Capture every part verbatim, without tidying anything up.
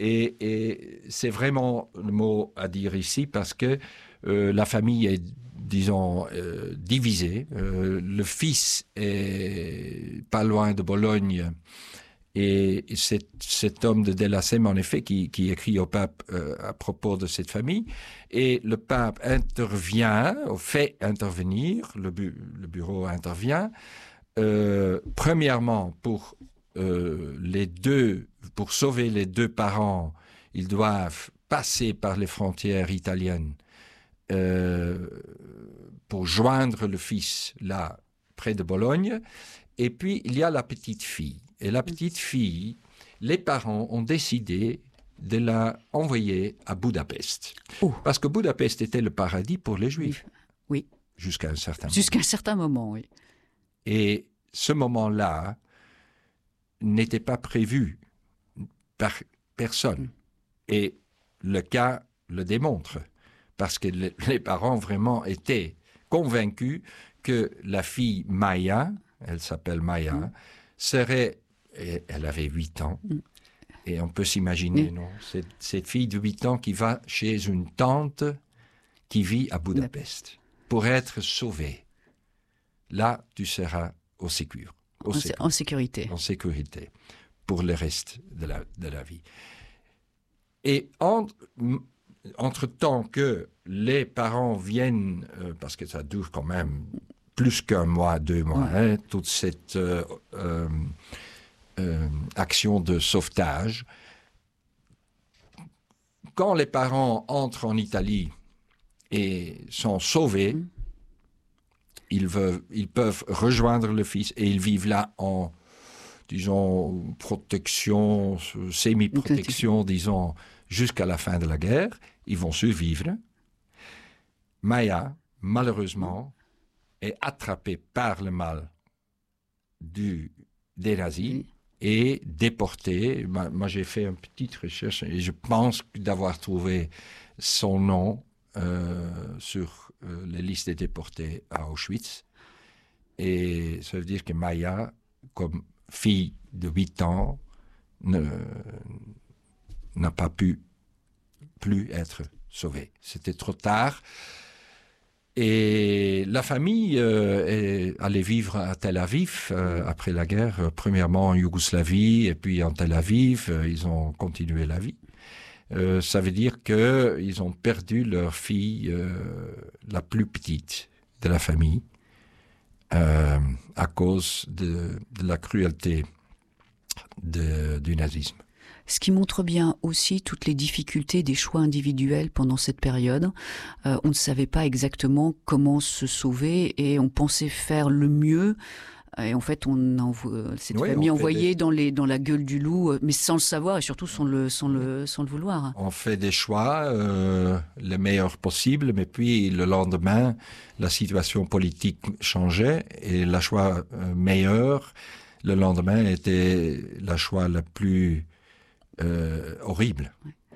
Et, et c'est vraiment le mot à dire ici parce que euh, la famille est, disons, euh, divisée. Euh, le fils est pas loin de Bologne. Et cet, cet homme de Delacem, en effet, qui, qui écrit au pape euh, à propos de cette famille, et le pape intervient, fait intervenir, le, bu, le bureau intervient, euh, premièrement pour euh, les deux, pour sauver les deux parents, ils doivent passer par les frontières italiennes euh, pour joindre le fils là près de Bologne. Et puis il y a la petite fille. Et la petite fille, les parents ont décidé de la envoyer à Budapest. Oh. Parce que Budapest était le paradis pour les Juifs. Oui. Jusqu'à un certain moment. Jusqu'à un certain moment, oui. Et ce moment-là n'était pas prévu par personne. Et le cas le démontre. Parce que le, les parents vraiment étaient convaincus que la fille Maya, elle s'appelle Maya, mm. serait... Et elle avait huit ans. Mm. Et on peut s'imaginer, mm. non, cette, cette fille de huit ans qui va chez une tante qui vit à Budapest mm. pour être sauvée. Là, tu seras au sécur, au en, sécur, en sécurité. En sécurité pour le reste de la, de la vie. Et entre, entre-temps que les parents viennent, euh, parce que ça dure quand même plus qu'un mois, deux mois, ouais. hein, toute cette... Euh, euh, Euh, action de sauvetage. Quand les parents entrent en Italie et sont sauvés, mmh. ils, veulent, ils peuvent rejoindre le fils et ils vivent là en, disons, protection, semi-protection, disons, jusqu'à la fin de la guerre. Ils vont survivre. Maya, malheureusement, est attrapée par le mal du, des nazis. Mmh. Et déporté. Moi, moi, j'ai fait une petite recherche et je pense d'avoir trouvé son nom euh, sur euh, les listes des déportés à Auschwitz. Et ça veut dire que Maya, comme fille de huit ans, ne, n'a pas pu plus être sauvée. C'était trop tard. Et la famille euh, est allée vivre à Tel Aviv euh, après la guerre, euh, premièrement en Yougoslavie et puis en Tel Aviv. Euh, ils ont continué la vie. Euh, ça veut dire que ils ont perdu leur fille euh, la plus petite de la famille euh, à cause de, de la cruauté de, du nazisme. Ce qui montre bien aussi toutes les difficultés des choix individuels pendant cette période. Euh, on ne savait pas exactement comment se sauver et on pensait faire le mieux. Et en fait, on envoie, cette oui, famille envoyée des... dans, les, dans la gueule du loup, mais sans le savoir et surtout sans le, sans le, sans le vouloir. On fait des choix, euh, les meilleurs possibles, mais puis le lendemain, la situation politique changeait et le choix euh, meilleur, le lendemain, était le choix le plus Euh, horrible.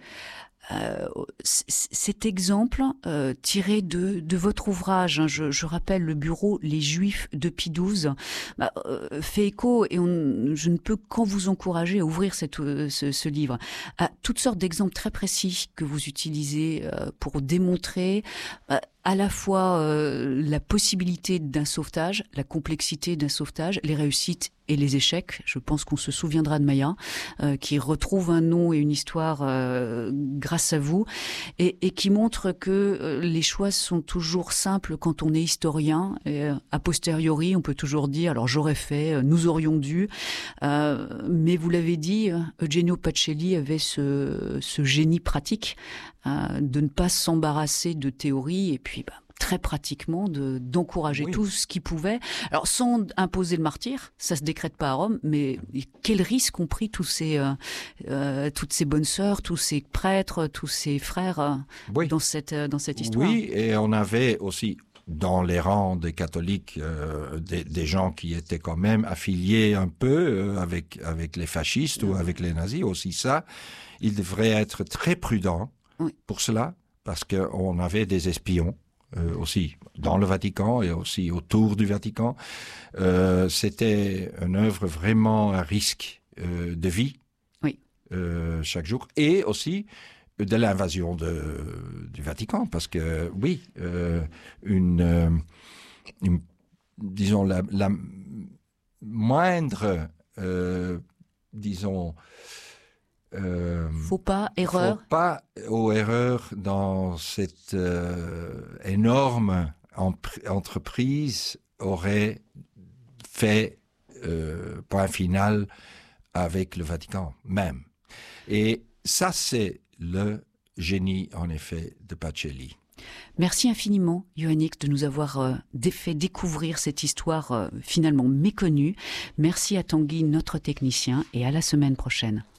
Euh, cet exemple euh, tiré de, de votre ouvrage, hein, je, je rappelle le bureau Les Juifs de Pie douze, bah, euh, fait écho et on, je ne peux qu'en vous encourager à ouvrir cette, ce, ce livre à toutes sortes d'exemples très précis que vous utilisez euh, pour démontrer euh, à la fois euh, la possibilité d'un sauvetage, la complexité d'un sauvetage, les réussites et les échecs. Je pense qu'on se souviendra de Maya, euh, qui retrouve un nom et une histoire euh, grâce à vous, et, et qui montre que euh, les choix sont toujours simples quand on est historien. Et, euh, a posteriori, on peut toujours dire, alors j'aurais fait, euh, nous aurions dû, euh, mais vous l'avez dit, Eugenio Pacelli avait ce, ce génie pratique euh, de ne pas s'embarrasser de théorie, et puis bah, très pratiquement de d'encourager oui. tout ce qu'il pouvait. Alors sans imposer le martyre, ça se décrète pas à Rome, mais quel risque ont pris tous ces euh, euh, toutes ces bonnes sœurs, tous ces prêtres, tous ces frères euh, oui. dans cette euh, dans cette histoire. Oui, et on avait aussi dans les rangs des catholiques euh, des, des gens qui étaient quand même affiliés un peu euh, avec avec les fascistes oui. ou avec les nazis aussi. Ça, ils devraient être très prudents oui. pour cela, parce que on avait des espions. Euh, aussi dans le Vatican et aussi autour du Vatican. Euh, c'était une œuvre vraiment à risque euh, de vie. Oui. euh, chaque jour, et aussi de l'invasion de, du Vatican, parce que oui, euh, une, euh, une, disons la, la moindre, euh, disons, euh, Faut pas, erreur. Faut pas aux erreurs dans cette euh, énorme entreprise aurait fait euh, point final avec le Vatican même. Et ça, c'est le génie, en effet, de Pacelli. Merci infiniment, Yoannik, de nous avoir euh, fait découvrir cette histoire euh, finalement méconnue. Merci à Tanguy, notre technicien, et à la semaine prochaine.